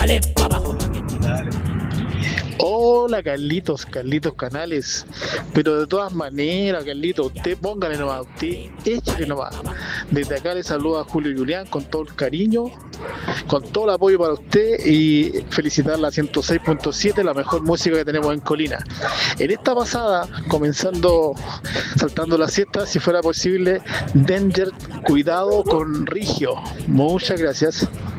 dale pa' abajo. Hola Carlitos, Carlitos Canales. Pero de todas maneras, Carlitos, usted póngale nomás, usted échale nomás. Desde acá le saluda a Julio Julián con todo el cariño, con todo el apoyo para usted y felicitar la 106.7, la mejor música que tenemos en Colina. En esta pasada, comenzando, saltando la siesta, si fuera posible, Danger, cuidado con Rigio. Muchas gracias.